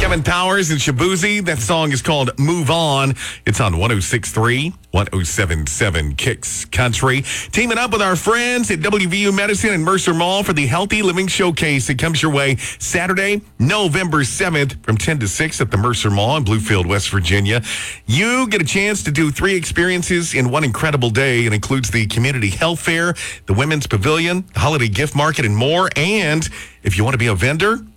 Kevin Powers and Shabuzi. That song is called Move On. It's on 106.3, 107.7 Kicks Country. Teaming up with our friends at WVU Medicine and Mercer Mall for the Healthy Living Showcase. It comes your way Saturday, November 7th from 10 to 6 at the Mercer Mall in Bluefield, West Virginia. You get a chance to do 3 experiences in one incredible day. It includes the Community Health Fair, the Women's Pavilion, the Holiday Gift Market, and more. And if you want to be a vendor,